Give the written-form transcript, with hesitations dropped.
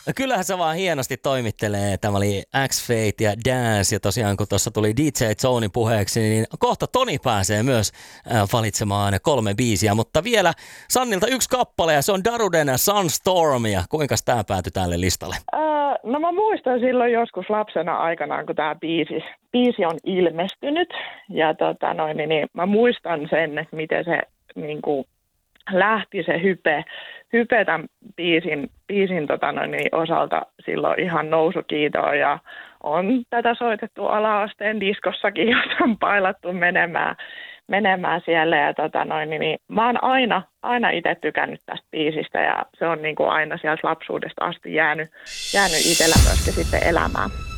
Kyllähän se vaan hienosti toimittelee. Tämä oli X-Fate ja Dance ja tosiaan kun tuossa tuli DJ Zonin puheeksi, niin kohta Toni pääsee myös valitsemaan 3 biisiä. Mutta vielä Sannilta 1 kappale ja se on Daruden Sunstorm ja kuinka tämä päätyi tälle listalle? No mä muistan silloin joskus lapsena aikanaan, kun tämä biisi on ilmestynyt ja niin mä muistan sen, että miten se niin kuin lähti se hype tämän biisin osalta silloin ihan nousukiitoon ja on tätä soitettu ala-asteen diskossakin, jos on pailattu menemään siellä ja niin mä oon aina itse tykännyt tästä biisistä ja se on niin kuin aina sieltä lapsuudesta asti jäänyt itsellä myöskin sitten elämään.